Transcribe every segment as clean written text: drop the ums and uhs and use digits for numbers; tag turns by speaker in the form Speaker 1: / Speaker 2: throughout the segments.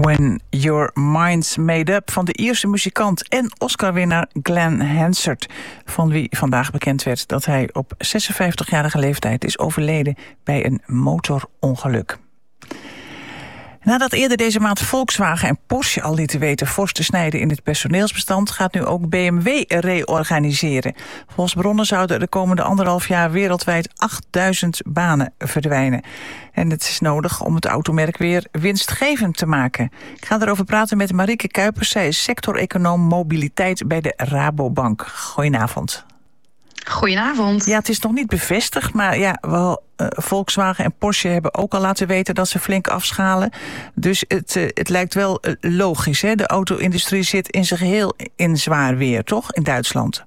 Speaker 1: When Your Mind's Made Up van de Ierse muzikant en Oscar-winnaar Glen Hansard, van wie vandaag bekend werd dat hij op 56-jarige leeftijd is overleden bij een motorongeluk. Nadat eerder deze maand Volkswagen en Porsche al lieten weten fors te snijden in het personeelsbestand, gaat nu ook BMW reorganiseren. Volgens bronnen zouden de komende 1,5 jaar wereldwijd 8000 banen verdwijnen. En het is nodig om het automerk weer winstgevend te maken. Ik ga erover praten met Marieke Kuipers. Zij is sector-econoom mobiliteit bij de Rabobank. Goedenavond.
Speaker 2: Goedenavond.
Speaker 1: Ja, het is nog niet bevestigd, maar ja, Volkswagen en Porsche hebben ook al laten weten dat ze flink afschalen. Dus het lijkt wel logisch, hè? De auto-industrie zit in zijn geheel in zwaar weer, toch? In Duitsland.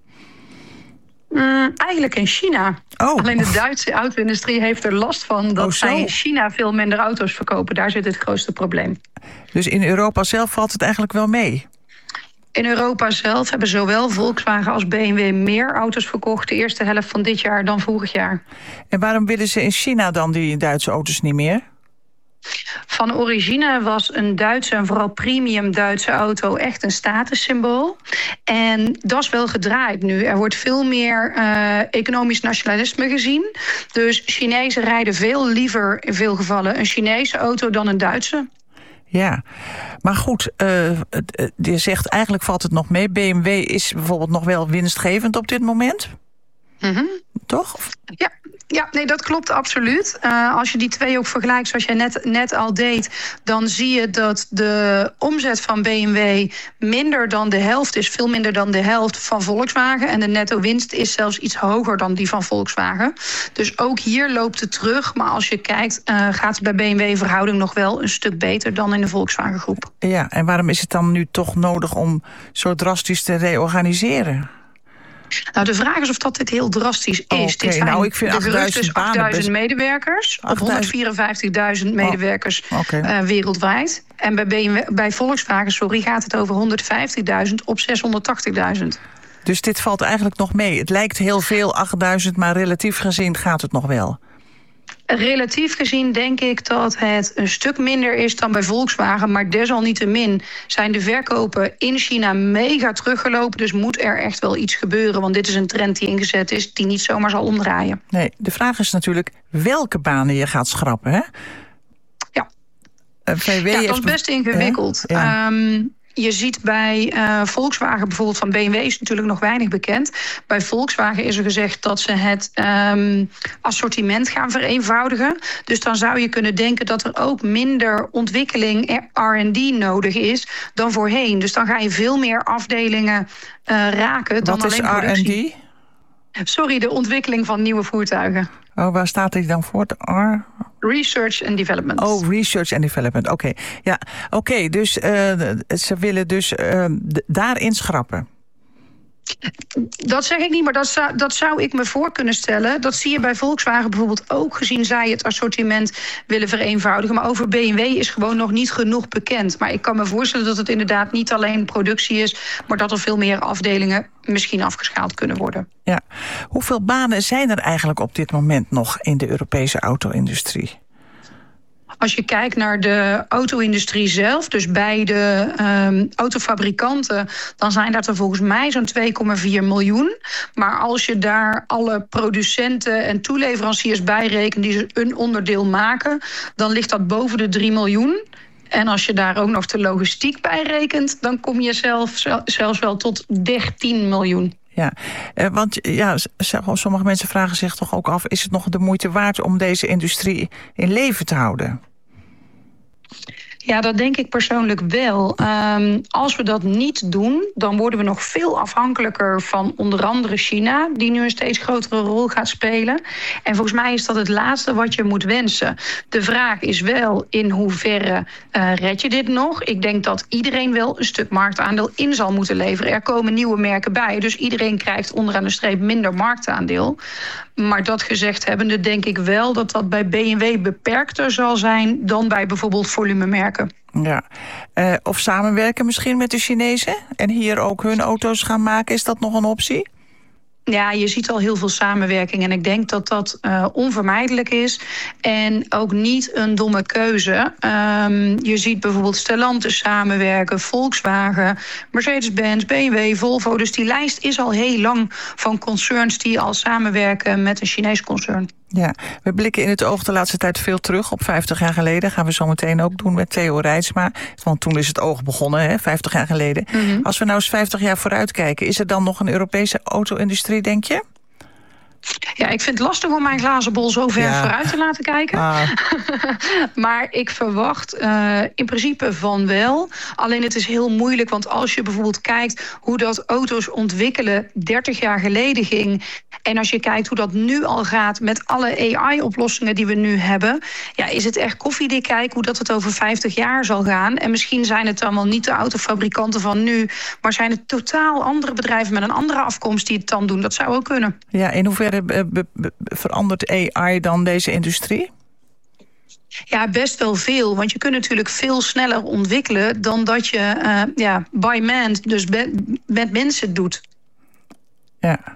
Speaker 2: Eigenlijk in China.
Speaker 1: Oh.
Speaker 2: Alleen de Duitse auto-industrie heeft er last van dat zij in China veel minder auto's verkopen. Daar zit het grootste probleem.
Speaker 1: Dus in Europa zelf valt het eigenlijk wel mee?
Speaker 2: In Europa zelf hebben zowel Volkswagen als BMW meer auto's verkocht de eerste helft van dit jaar dan vorig jaar.
Speaker 1: En waarom willen ze in China dan die Duitse auto's niet meer?
Speaker 2: Van origine was een Duitse en vooral premium Duitse auto echt een statussymbool. En dat is wel gedraaid nu. Er wordt veel meer economisch nationalisme gezien. Dus Chinezen rijden veel liever in veel gevallen een Chinese auto dan een Duitse.
Speaker 1: Ja, maar goed, je zegt eigenlijk valt het nog mee. BMW is bijvoorbeeld nog wel winstgevend op dit moment.
Speaker 2: Mm-hmm.
Speaker 1: Toch?
Speaker 2: Ja, nee, dat klopt absoluut. Als je die twee ook vergelijkt zoals jij net al deed, dan zie je dat de omzet van BMW minder dan de helft is, veel minder dan de helft van Volkswagen. En de netto winst is zelfs iets hoger dan die van Volkswagen. Dus ook hier loopt het terug. Maar als je kijkt, gaat het bij BMW in verhouding nog wel een stuk beter dan in de Volkswagen groep.
Speaker 1: Ja, en waarom is het dan nu toch nodig om zo drastisch te reorganiseren?
Speaker 2: Nou, de vraag is of dat dit heel drastisch is. Dit zijn
Speaker 1: ik vind
Speaker 2: de gerust dus 8000 medewerkers, 154.000 medewerkers wereldwijd. En bij Volkswagen gaat het over 150.000 op 680.000.
Speaker 1: Dus dit valt eigenlijk nog mee. Het lijkt heel veel, 8000, maar relatief gezien gaat het nog wel.
Speaker 2: Relatief gezien denk ik dat het een stuk minder is dan bij Volkswagen. Maar desalniettemin zijn de verkopen in China mega teruggelopen. Dus moet er echt wel iets gebeuren. Want dit is een trend die ingezet is, die niet zomaar zal omdraaien.
Speaker 1: Nee, de vraag is natuurlijk welke banen je gaat schrappen, hè?
Speaker 2: Ja,
Speaker 1: VW
Speaker 2: dat is best ingewikkeld.
Speaker 1: Ja.
Speaker 2: Je ziet bij Volkswagen bijvoorbeeld, van BMW is natuurlijk nog weinig bekend. Bij Volkswagen is er gezegd dat ze het assortiment gaan vereenvoudigen. Dus dan zou je kunnen denken dat er ook minder ontwikkeling R&D nodig is dan voorheen. Dus dan ga je veel meer afdelingen raken dan alleen productie.
Speaker 1: Wat is R&D?
Speaker 2: Sorry, de ontwikkeling van nieuwe voertuigen.
Speaker 1: Oh, waar staat dit dan voor?
Speaker 2: Research and Development.
Speaker 1: Oh, Research and Development. Oké. Ja, oké, dus ze willen dus daarin schrappen.
Speaker 2: Dat zeg ik niet, maar dat zou ik me voor kunnen stellen. Dat zie je bij Volkswagen bijvoorbeeld ook, gezien zij het assortiment willen vereenvoudigen. Maar over BMW is gewoon nog niet genoeg bekend. Maar ik kan me voorstellen dat het inderdaad niet alleen productie is, maar dat er veel meer afdelingen misschien afgeschaald kunnen worden.
Speaker 1: Ja. Hoeveel banen zijn er eigenlijk op dit moment nog in de Europese auto-industrie?
Speaker 2: Als je kijkt naar de auto-industrie zelf, dus bij de autofabrikanten, dan zijn dat er volgens mij zo'n 2,4 miljoen. Maar als je daar alle producenten en toeleveranciers bij rekent die een onderdeel maken, dan ligt dat boven de 3 miljoen. En als je daar ook nog de logistiek bij rekent, dan kom je zelfs wel tot 13 miljoen.
Speaker 1: Ja, want ja, sommige mensen vragen zich toch ook af, is het nog de moeite waard om deze industrie in leven te houden?
Speaker 2: Ja, dat denk ik persoonlijk wel. Als we dat niet doen, dan worden we nog veel afhankelijker van onder andere China, die nu een steeds grotere rol gaat spelen. En volgens mij is dat het laatste wat je moet wensen. De vraag is wel, in hoeverre red je dit nog? Ik denk dat iedereen wel een stuk marktaandeel in zal moeten leveren. Er komen nieuwe merken bij, dus iedereen krijgt onderaan de streep minder marktaandeel. Maar dat gezegd hebbende denk ik wel dat dat bij BMW beperkter zal zijn dan bij bijvoorbeeld volumemerken.
Speaker 1: Ja, of samenwerken misschien met de Chinezen en hier ook hun auto's gaan maken, is dat nog een optie?
Speaker 2: Ja, je ziet al heel veel samenwerking. En ik denk dat dat onvermijdelijk is. En ook niet een domme keuze. Je ziet bijvoorbeeld Stellantis samenwerken, Volkswagen, Mercedes-Benz, BMW, Volvo. Dus die lijst is al heel lang van concerns die al samenwerken met een Chinees concern.
Speaker 1: Ja, we blikken in het oog de laatste tijd veel terug op 50 jaar geleden. Gaan we zo meteen ook doen met Theo Reitsma. Want toen is het oog begonnen, hè, 50 jaar geleden. Mm-hmm. Als we nou eens 50 jaar vooruit kijken, is er dan nog een Europese auto-industrie, denk je?
Speaker 2: Ja, ik vind het lastig om mijn glazen bol zo ver vooruit te laten kijken. Maar ik verwacht in principe van wel. Alleen het is heel moeilijk, want als je bijvoorbeeld kijkt hoe dat auto's ontwikkelen 30 jaar geleden ging. En als je kijkt hoe dat nu al gaat met alle AI-oplossingen die we nu hebben. Ja, is het echt koffiedik kijken hoe dat het over 50 jaar zal gaan. En misschien zijn het dan wel niet de autofabrikanten van nu. Maar zijn het totaal andere bedrijven met een andere afkomst die het dan doen. Dat zou ook kunnen.
Speaker 1: Ja, in hoeverre verandert AI dan deze industrie?
Speaker 2: Ja, best wel veel. Want je kunt natuurlijk veel sneller ontwikkelen dan dat je by man, dus met mensen doet.
Speaker 1: Ja.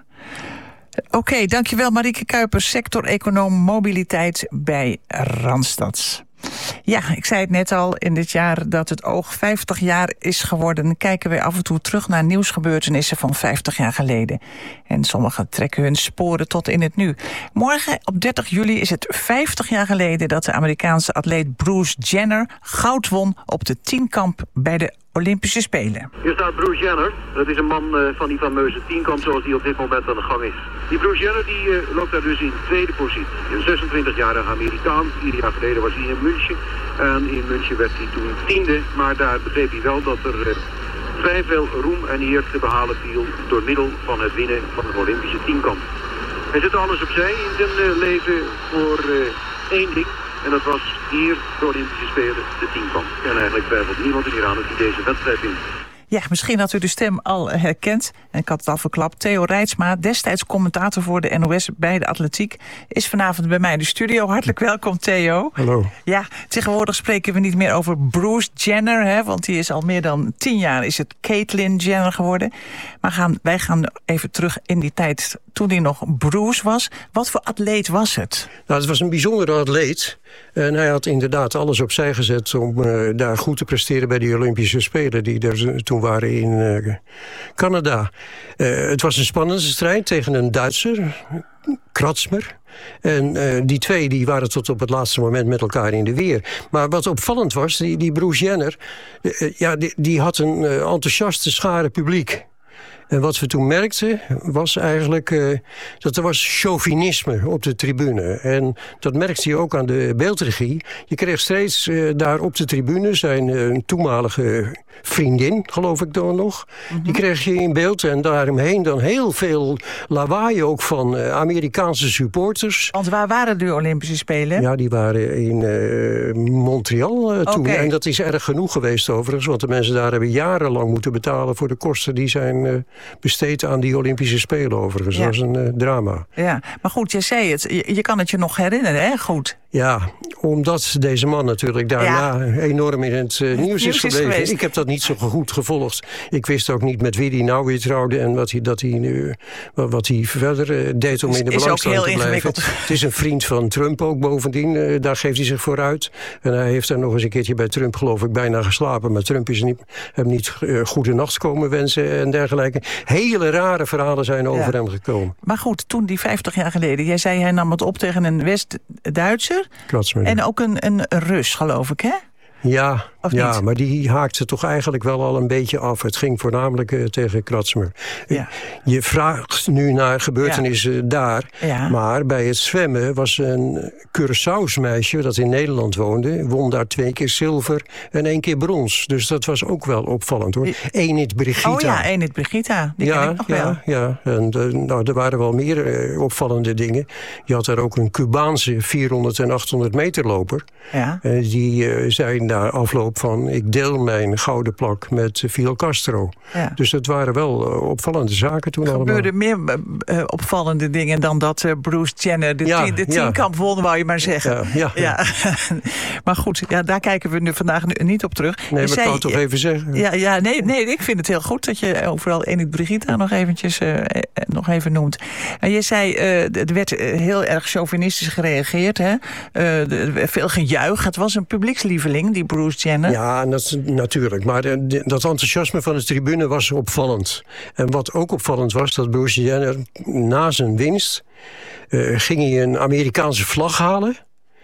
Speaker 1: Oké, dankjewel Marieke Kuipers, sector-econoom mobiliteit bij Randstad. Ja, ik zei het net al, in dit jaar dat het oog 50 jaar is geworden, kijken we af en toe terug naar nieuwsgebeurtenissen van 50 jaar geleden. En sommigen trekken hun sporen tot in het nu. Morgen, op 30 juli, is het 50 jaar geleden dat de Amerikaanse atleet Bruce Jenner goud won op de tienkamp bij de Olympische Spelen.
Speaker 3: Hier staat Bruce Jenner. Dat is een man van die fameuze tienkamp zoals die op dit moment aan de gang is. Die Bruce Jenner die loopt daar dus in tweede positie. Een 26-jarige Amerikaan. 4 jaar geleden was hij in München. En in München werd hij toen tiende. Maar daar begreep hij wel dat er vrij veel roem en eer te behalen viel door middel van het winnen van de Olympische tienkamp. Hij zette alles opzij in zijn leven voor één ding. En dat was hier de Olympische Spelen, de tienkamp. En eigenlijk twijfelt niemand er meer aan dat hij deze wedstrijd wint.
Speaker 1: Ja, misschien had u de stem al herkend. En ik had het al verklapt. Theo Reitsma, destijds commentator voor de NOS bij de atletiek, is vanavond bij mij in de studio. Hartelijk welkom, Theo.
Speaker 4: Hallo.
Speaker 1: Ja, tegenwoordig spreken we niet meer over Bruce Jenner, hè, want die is al meer dan 10 jaar is het Caitlyn Jenner geworden. Maar wij gaan even terug in die tijd toen hij nog Bruce was. Wat voor atleet was het?
Speaker 4: Nou, het was een bijzondere atleet. En hij had inderdaad alles opzij gezet om daar goed te presteren bij die Olympische Spelen die er toen waren in Canada. Het was een spannende strijd tegen een Duitser, Kratzmer. En die twee die waren tot op het laatste moment met elkaar in de weer. Maar wat opvallend was, die Bruce Jenner, die had een enthousiaste schare publiek. En wat we toen merkten was eigenlijk dat er was chauvinisme op de tribune. En dat merkte je ook aan de beeldregie. Je kreeg steeds daar op de tribune zijn toenmalige vriendin, geloof ik dan nog. Die kreeg je in beeld en daaromheen dan heel veel lawaai ook van Amerikaanse supporters.
Speaker 1: Want waar waren de Olympische Spelen?
Speaker 4: Ja, die waren in Montreal toen. Okay. En dat is erg genoeg geweest overigens, want de mensen daar hebben jarenlang moeten betalen voor de kosten die zijn besteed aan die Olympische Spelen overigens. Ja. Dat was een drama.
Speaker 1: Ja, maar goed, jij zei het. Je kan het je nog herinneren, hè? Goed.
Speaker 4: Ja, omdat deze man natuurlijk daarna enorm in het nieuws is geweest. Ik heb dat niet zo goed gevolgd. Ik wist ook niet met wie hij nou weer trouwde en wat hij verder deed om in de belangstelling te blijven. Het is een vriend van Trump ook bovendien. Daar geeft hij zich voor uit. En hij heeft daar nog eens een keertje bij Trump geloof ik bijna geslapen. Maar Trump is hem niet goede nacht komen wensen en dergelijke. Hele rare verhalen zijn over hem gekomen.
Speaker 1: Maar goed, toen die 50 jaar geleden. Jij zei hij nam het op tegen een West-Duitser.
Speaker 4: Kratzmer.
Speaker 1: En ook een Rus, geloof ik, hè?
Speaker 4: Ja, maar die haakte toch eigenlijk wel al een beetje af. Het ging voornamelijk tegen Kratzmer. Ja. Je vraagt nu naar gebeurtenissen daar. Ja. Maar bij het zwemmen was een Curaçao's meisje dat in Nederland woonde, won daar 2 keer zilver en 1 keer brons. Dus dat was ook wel opvallend hoor. Enid Brigitta.
Speaker 1: Oh ja, Enid Brigitta. Die ken ik nog wel.
Speaker 4: Ja. En er waren wel meer opvallende dingen. Je had daar ook een Cubaanse 400 en 800 meter loper. Ja. Die zijn daar afloop van... ik deel mijn gouden plak met Fidel Castro. Ja. Dus dat waren wel opvallende zaken toen allemaal.
Speaker 1: Er gebeurden meer opvallende dingen dan dat Bruce Jenner de tienkamp won, wou je maar zeggen. Ja. Maar goed, daar kijken we nu vandaag niet op terug.
Speaker 4: Nee, maar ik wou het toch even zeggen.
Speaker 1: Nee, ik vind het heel goed dat je overal Enid Brigida nog eventjes nog even noemt. En je zei, er werd heel erg chauvinistisch gereageerd. Hè? Veel gejuich. Het was een publiekslieveling, die Bruce Jenner.
Speaker 4: Ja, natuurlijk. Maar dat enthousiasme van de tribune was opvallend. En wat ook opvallend was, dat Bruce Jenner na zijn winst... ging hij een Amerikaanse vlag halen.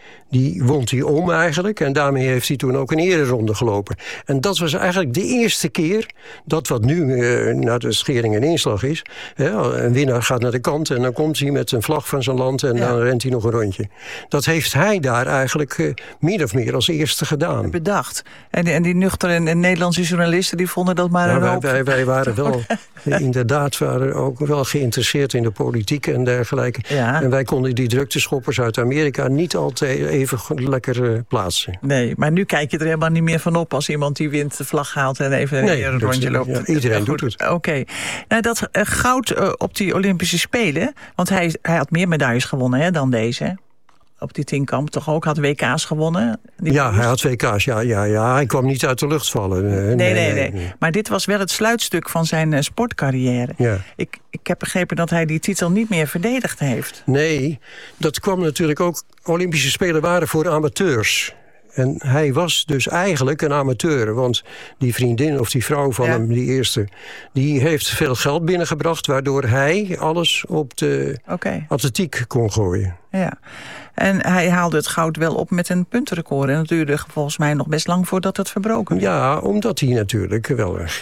Speaker 4: Die wond hij om eigenlijk. En daarmee heeft hij toen ook een ereronde gelopen. En dat was eigenlijk de eerste keer... dat wat nu de schering en inslag is... een winnaar gaat naar de kant... en dan komt hij met een vlag van zijn land... en dan rent hij nog een rondje. Dat heeft hij daar eigenlijk min of meer als eerste gedaan.
Speaker 1: Bedacht. En die nuchtere Nederlandse journalisten... die vonden dat maar een hoop.
Speaker 4: Wij waren wel... inderdaad waren ook wel geïnteresseerd in de politiek en dergelijke. Ja. En wij konden die drukteschoppers uit Amerika... niet altijd even lekker plaatsen.
Speaker 1: Nee, maar nu kijk je er helemaal niet meer van op... als iemand die wint de vlag haalt en even een rondje loopt.
Speaker 4: Ja, iedereen doet het.
Speaker 1: Oké. Nou, dat goud op die Olympische Spelen... want hij had meer medailles gewonnen dan deze... Op die tienkamp toch ook? Had WK's gewonnen?
Speaker 4: Hij had WK's, ja. Hij kwam niet uit de lucht vallen.
Speaker 1: Nee. Maar dit was wel het sluitstuk van zijn sportcarrière. Ja. Ik heb begrepen dat hij die titel niet meer verdedigd heeft.
Speaker 4: Nee, dat kwam natuurlijk ook... Olympische Spelen waren voor amateurs... En hij was dus eigenlijk een amateur. Want die vriendin of die vrouw van hem, die eerste... die heeft veel geld binnengebracht... waardoor hij alles op de atletiek kon gooien.
Speaker 1: Ja. En hij haalde het goud wel op met een puntenrecord. En dat duurde volgens mij nog best lang voordat het verbroken werd.
Speaker 4: Ja, omdat hij natuurlijk wel een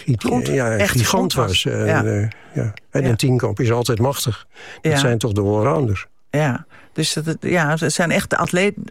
Speaker 4: gigant was. En een tienkamp is altijd machtig. Dat zijn toch de allrounders.
Speaker 1: Ja, dus het zijn echt de atleten...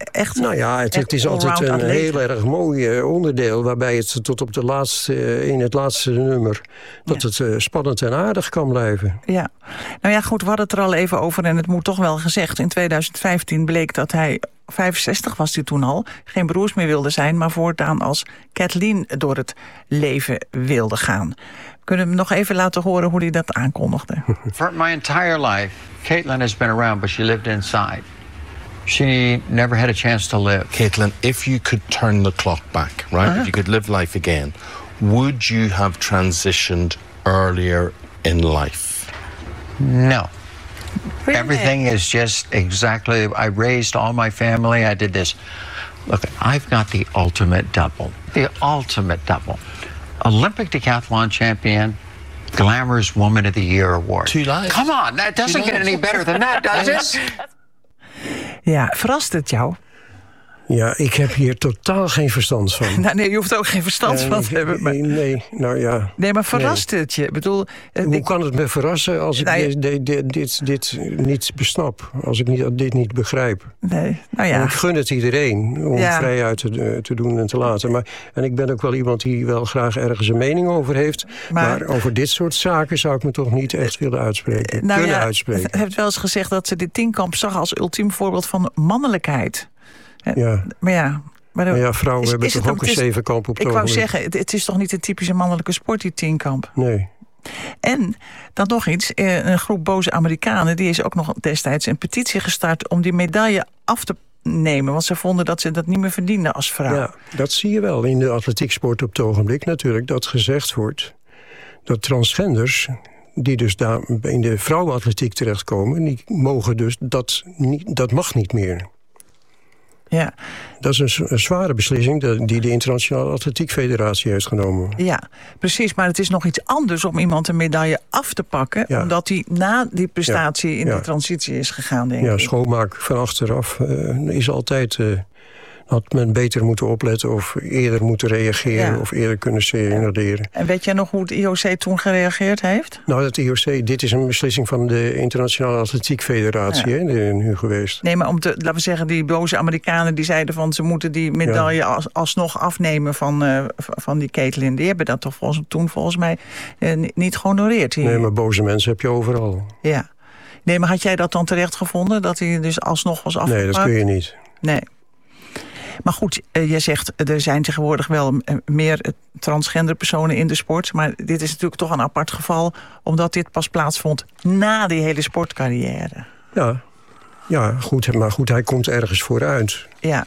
Speaker 4: Het is altijd een heel erg mooi onderdeel... waarbij het tot op in het laatste nummer... dat het spannend en aardig kan blijven.
Speaker 1: Ja, nou ja, goed, we hadden het er al even over... en het moet toch wel gezegd, in 2015 bleek dat hij... 65 was hij toen al, geen broers meer wilde zijn... maar voortaan als Kathleen door het leven wilde gaan. Kunnen we hem nog even laten horen hoe hij dat aankondigde?
Speaker 5: For my entire life, Caitlin has been around, but she lived inside. She never had a chance to live.
Speaker 6: Caitlin, if you could turn the clock back, right? If you could live life again, would you have transitioned earlier in life?
Speaker 5: No. Really? Everything is just exactly... I raised all my family. I did this. Look, I've got the ultimate double. The ultimate double. Olympic decathlon champion, Glamorous Woman of the Year award.
Speaker 6: 2 lives.
Speaker 5: Come on, that doesn't get any better than that, does it?
Speaker 1: Ja, verrast het jou?
Speaker 4: Ja, ik heb hier totaal geen verstand van.
Speaker 1: Nee, je hoeft ook geen verstand van te hebben. Maar... Nee, maar verrast het je? Ik bedoel,
Speaker 4: hoe kan het me verrassen als ik dit niet besnap? Als ik dit niet begrijp?
Speaker 1: Nee,
Speaker 4: En ik gun het iedereen om vrij uit te doen en te laten. En ik ben ook wel iemand die wel graag ergens een mening over heeft. Maar over dit soort zaken zou ik me toch niet echt willen uitspreken. Uitspreken.
Speaker 1: Hij heeft wel eens gezegd dat ze de tienkamp zag als ultiem voorbeeld van mannelijkheid.
Speaker 4: Ja.
Speaker 1: Maar
Speaker 4: vrouwen hebben toch ook een zevenkamp op het
Speaker 1: ogenblik. Ik wou zeggen, het is toch niet een typische mannelijke sport, die tienkamp?
Speaker 4: Nee.
Speaker 1: En dan nog iets, een groep boze Amerikanen... die is ook nog destijds een petitie gestart om die medaille af te nemen. Want ze vonden dat ze dat niet meer verdienden als vrouw.
Speaker 4: Ja, dat zie je wel in de atletieksport op het ogenblik natuurlijk. Dat gezegd wordt dat transgenders... die dus daar in de vrouwenatletiek terechtkomen... die mogen dus dat mag niet meer.
Speaker 1: Ja.
Speaker 4: Dat is een zware beslissing die de Internationale Atletiek Federatie heeft genomen.
Speaker 1: Ja, precies. Maar het is nog iets anders om iemand een medaille af te pakken... omdat hij na die prestatie in de transitie is gegaan, denk ik.
Speaker 4: Ja, schoonmaak van achteraf is altijd... had men beter moeten opletten of eerder moeten reageren... of eerder kunnen signaleren.
Speaker 1: En weet jij nog hoe het IOC toen gereageerd heeft?
Speaker 4: Nou, het IOC, dit is een beslissing van de Internationale Atletiek Federatie nu geweest.
Speaker 1: Nee, maar laten we zeggen, die boze Amerikanen... die zeiden van ze moeten die medaille alsnog afnemen van die Caitlin. Die hebben dat toch toen volgens mij niet gehonoreerd.
Speaker 4: Nee, maar boze mensen heb je overal.
Speaker 1: Ja. Nee, maar had jij dat dan terecht gevonden? Dat hij dus alsnog was afgepakt?
Speaker 4: Nee, dat kun je niet.
Speaker 1: Nee. Maar goed, jij zegt, er zijn tegenwoordig wel meer transgender personen in de sport. Maar dit is natuurlijk toch een apart geval, omdat dit pas plaatsvond na die hele sportcarrière.
Speaker 4: Ja, goed, maar goed, hij komt ergens vooruit.
Speaker 1: Ja.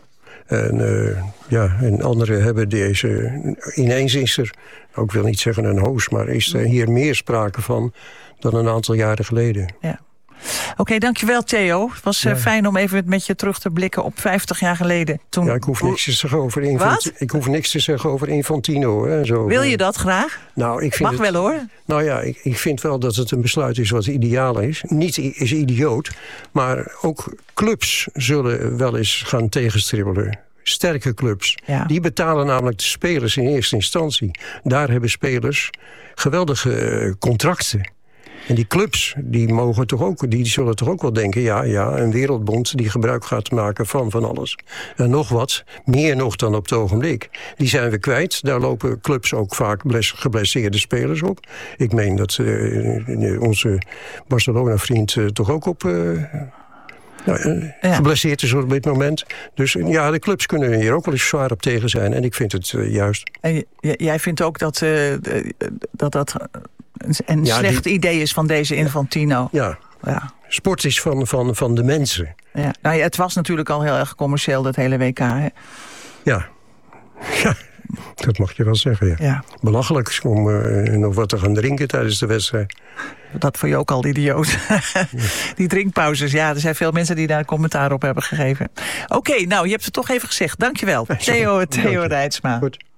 Speaker 4: En anderen hebben deze... Ineens is er, ik wil niet zeggen een hoos, maar is er hier meer sprake van dan een aantal jaren geleden.
Speaker 1: Ja. Oké, dankjewel Theo. Het was fijn om even met je terug te blikken op 50 jaar geleden. Toen...
Speaker 4: Ja, ik hoef niks te zeggen over Ik hoef niks te zeggen over Infantino. Hè, zo.
Speaker 1: Wil je dat graag?
Speaker 4: Nou, ik vind
Speaker 1: Mag wel hoor.
Speaker 4: Nou ja, ik vind wel dat het een besluit is wat ideaal is. Niet is idioot, maar ook clubs zullen wel eens gaan tegenstribbelen. Sterke clubs. Ja. Die betalen namelijk de spelers in eerste instantie. Daar hebben spelers geweldige contracten. En die clubs, die zullen toch ook wel denken... ja, een wereldbond die gebruik gaat maken van alles. En nog wat, meer nog dan op het ogenblik. Die zijn we kwijt. Daar lopen clubs ook vaak geblesseerde spelers op. Ik meen dat onze Barcelona-vriend toch ook op... geblesseerd is op dit moment. Dus ja, de clubs kunnen hier ook wel eens zwaar op tegen zijn. En ik vind het juist.
Speaker 1: En jij vindt ook dat een slecht idee is van deze Infantino?
Speaker 4: Ja. Sport is van de mensen.
Speaker 1: Ja. Nou ja, het was natuurlijk al heel erg commercieel, dat hele WK. Hè?
Speaker 4: Ja, dat mag je wel zeggen, ja. Belachelijk om nog wat te gaan drinken tijdens de wedstrijd.
Speaker 1: Dat vond je ook al idioot. Die drinkpauzes, er zijn veel mensen die daar commentaar op hebben gegeven. Oké, nou, je hebt het toch even gezegd. Dankjewel, Theo Reitsma.
Speaker 4: Goed.